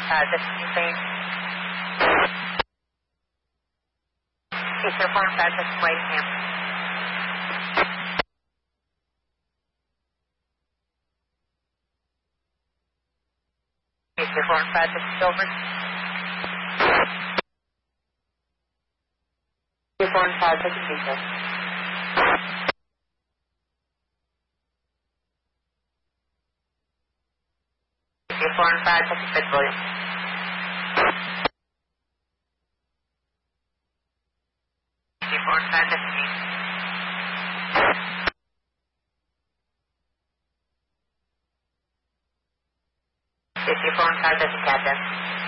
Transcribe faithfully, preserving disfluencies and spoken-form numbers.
five, this is Ukraine. Eight zero four five, this is Whiteham. Eight zero four five, this is Silver. Eight four five, this is Lisa. Eight four five, this is Pittsburgh. Eight four five, this is me. Eight four five, this is Captain.